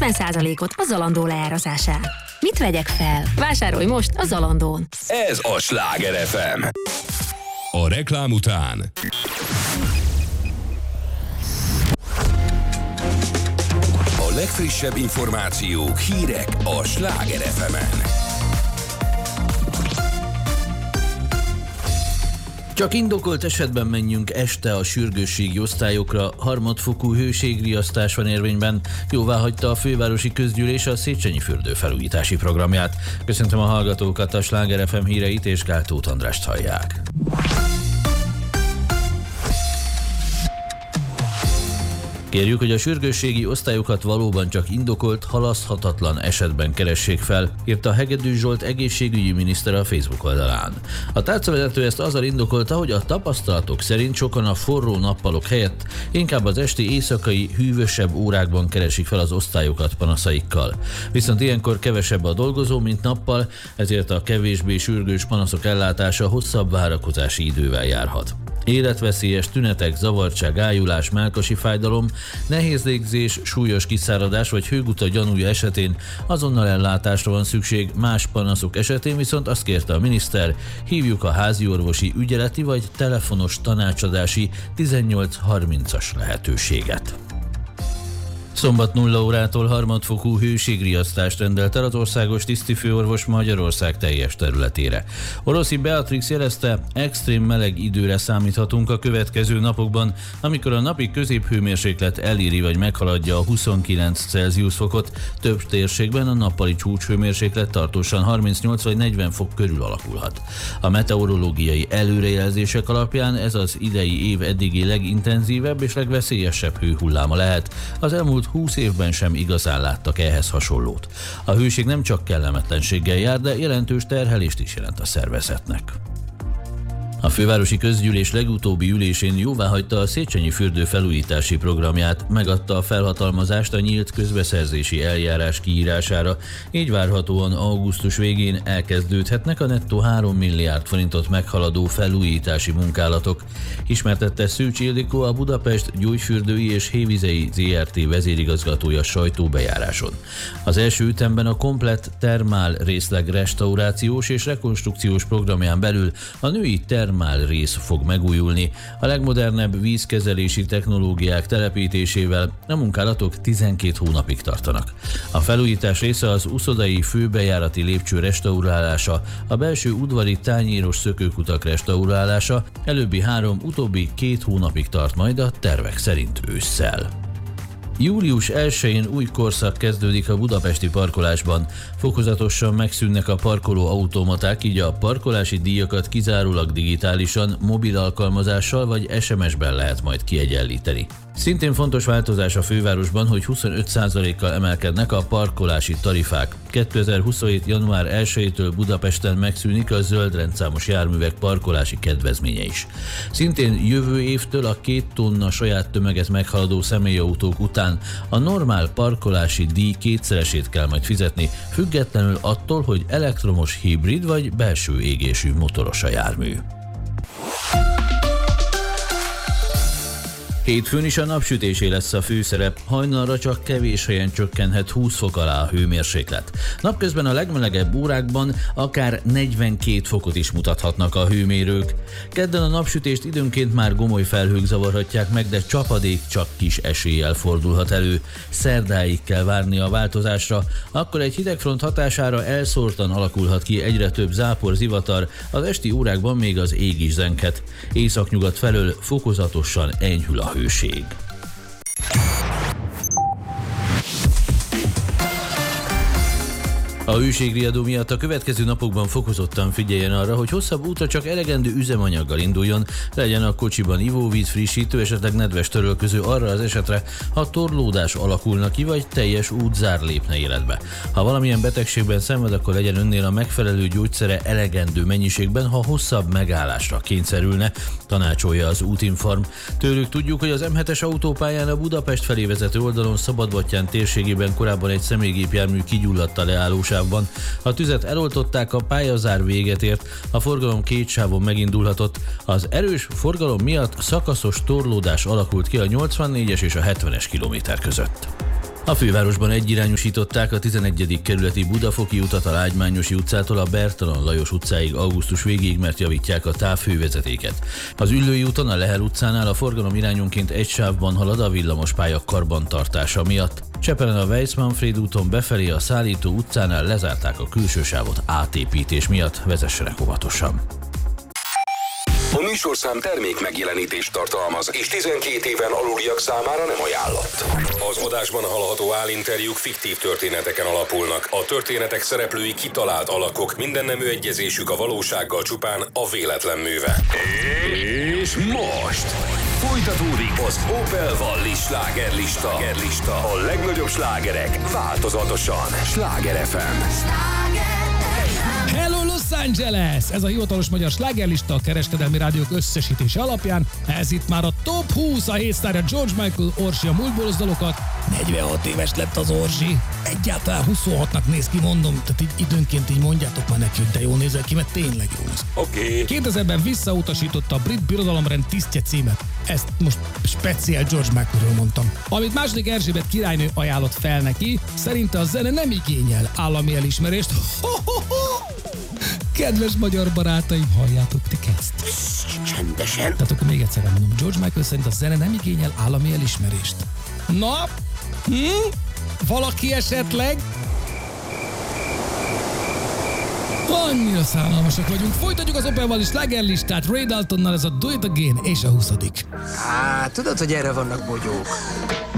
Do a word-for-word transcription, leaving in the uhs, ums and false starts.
hetven százalékot a Zalando leárazásán. Mit vegyek fel? Vásárolj most a Zalandón. Ez a Sláger ef em. A reklám után a legfrissebb információk, hírek a Sláger ef emen. Csak indokolt esetben menjünk este a sürgősségi osztályokra, harmadfokú hőségriasztás van érvényben, jóváhagyta a fővárosi közgyűlés a Széchenyi-fürdő felújítási programját. Köszöntöm a hallgatókat, a Sláger ef em híreit és Gál Tóth Andrást hallják. Kérjük, hogy a sürgősségi osztályokat valóban csak indokolt, halaszthatatlan esetben keressék fel, írta Hegedűs Zsolt egészségügyi miniszter a Facebook oldalán. A tárcavezető ezt azzal indokolta, hogy a tapasztalatok szerint sokan a forró nappalok helyett inkább az esti éjszakai, hűvösebb órákban keresik fel az osztályokat panaszaikkal. Viszont ilyenkor kevesebb a dolgozó, mint nappal, ezért a kevésbé sürgős panaszok ellátása hosszabb várakozási idővel járhat. Életveszélyes tünetek, zavartság, ájulás, mellkasi fájdalom, nehéz légzés, súlyos kiszáradás vagy hőguta gyanúja esetén azonnal ellátásra van szükség, más panaszok esetén viszont azt kérte a miniszter, hívjuk a háziorvosi ügyeleti vagy telefonos tanácsadási tizennyolc harmincas lehetőséget. Szombat nulla órától harmadfokú hőségriasztást rendelt el az országos tisztifőorvos Magyarország teljes területére. Oroszi Beatrix jelezte, extrém meleg időre számíthatunk a következő napokban, amikor a napi középhőmérséklet eléri vagy meghaladja a huszonkilenc Celsius fokot, több térségben a nappali csúcshőmérséklet tartósan harmincnyolc vagy negyven fok körül alakulhat. A meteorológiai előrejelzések alapján ez az idei év eddigi legintenzívebb és legveszélyesebb hőhulláma lehet. Az elmúlt húsz évben sem igazán láttak ehhez hasonlót. A hőség nem csak kellemetlenséggel jár, de jelentős terhelést is jelent a szervezetnek. A fővárosi közgyűlés legutóbbi ülésén jóváhagyta a Széchenyi-fürdő felújítási programját, megadta a felhatalmazást a nyílt közbeszerzési eljárás kiírására, így várhatóan augusztus végén elkezdődhetnek a nettó három milliárd forintot meghaladó felújítási munkálatok, ismertette Szűcs Ildikó, a Budapest Gyógyfürdői és Hévizei zé er té vezérigazgatója sajtóbejáráson. Az első ütemben a komplett termál részleg restaurációs és rekonstrukciós programján belül a női termál termál rész fog megújulni. A legmodernebb vízkezelési technológiák telepítésével a munkálatok tizenkét hónapig tartanak. A felújítás része az uszodai főbejárati lépcső restaurálása, a belső udvari tányéros szökőkutak restaurálása, előbbi három, utóbbi két hónapig tart majd a tervek szerint ősszel. július elsején új korszak kezdődik a budapesti parkolásban. Fokozatosan megszűnnek a parkoló automaták, így a parkolási díjakat kizárólag digitálisan, mobil alkalmazással vagy es em es-ben lehet majd kiegyenlíteni. Szintén fontos változás a fővárosban, hogy huszonöt százalékkal emelkednek a parkolási tarifák. kétezer-huszonhét. január elsejétől Budapesten megszűnik a zöld rendszámos járművek parkolási kedvezménye is. Szintén jövő évtől a két tonna saját tömeget meghaladó személyautók után a normál parkolási díj kétszeresét kell majd fizetni, függetlenül attól, hogy elektromos, hibrid vagy belső égésű motoros a jármű. Hétfőn is a napsütésé lesz a főszerep, hajnalra csak kevés helyen csökkenhet húsz fok alá a hőmérséklet. Napközben a legmelegebb órákban akár negyvenkét fokot is mutathatnak a hőmérők. Kedden a napsütést időnként már gomoly felhők zavarhatják meg, de csapadék csak kis eséllyel fordulhat elő. Szerdáig kell várni a változásra, akkor egy hidegfront hatására elszórtan alakulhat ki egyre több zápor, zivatar, az esti órákban még az ég is zenghet. Északnyugat felől fokozatosan enyhül a hőség. A hőségriadó miatt a következő napokban fokozottan figyeljen arra, hogy hosszabb útra csak elegendő üzemanyaggal induljon, legyen a kocsiban ivóvíz, frissítő, esetleg nedves törölköző arra az esetre, ha torlódás alakulna ki, vagy teljes útzár lépne életbe. Ha valamilyen betegségben szenved, akkor legyen önnél a megfelelő gyógyszere elegendő mennyiségben, ha hosszabb megállásra kényszerülne, tanácsolja az Útinform. Tőlük tudjuk, hogy az em hetes autópályán a Budapest felé vezető oldalon Szabadbattyán térségében korábban egy személygépjármű kigyulladt a leállósávban. A tüzet eloltották, a pályazár véget ért, a forgalom két sávon megindulhatott. Az erős forgalom miatt szakaszos torlódás alakult ki a nyolcvannégyes és a hetvenes kilométer között. A fővárosban egyirányosították a tizenegyedik kerületi Budafoki utat a Lágymányosi utcától a Bertalan Lajos utcáig augusztus végéig, mert javítják a távhővezetéket. Az Üllői úton a Lehel utcánál a forgalom irányonként egy sávban halad a villamospálya karbantartása miatt. Csepelen a Weiss-Manfréd úton befelé a Szállító utcánál lezárták a külső sávot átépítés miatt, vezessenek óvatosan. A műsorszám termék megjelenítést tartalmaz, és tizenkét éven aluliak számára nem ajánlott. Az adásban hallható állinterjúk fiktív történeteken alapulnak. A történetek szereplői kitalált alakok, minden nemű egyezésük a valósággal csupán a véletlen műve. És most folytatódik az Opel Wallis slágerlista. A legnagyobb slágerek változatosan. Sláger ef em. Hello Los Angeles! Ez a hivatalos magyar slágerlista a kereskedelmi rádiók összesítése alapján. Ez itt már a top húsz, a hétsztárja George Michael, Orsi a múltból dalokat. negyvenhat éves lett az Orsi. Egyáltalán huszonhatnak néz ki, mondom. Tehát így időnként így mondjátok már neki, hogy de jól nézel ki, mert tényleg jó néz. Oké. Okay. kétezerben visszautasította a brit birodalomrend tisztje címet. Ezt most speciál George Michaelről mondtam. Amit második Erzsébet királynő ajánlott fel neki, szerinte a zene nem igényel állami elismerést. Kedves magyar barátaim, halljátok ti ezt? Csendesen. Tehát akkor még egyszer mondom, George Michael szerint a zene nem igényel állami elismerést. Na? Hm? Valaki esetleg? Annyira szánalmasak vagyunk. Folytatjuk az Opel Wallis slágerlistát. Ray Daltonnal, ez a Do It Again és a huszadik. Á, tudod, hogy erre vannak bogyók.